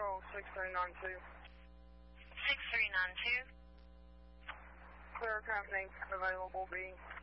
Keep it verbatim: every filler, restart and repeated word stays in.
zero six three nine two. six three nine two. Clear company available B.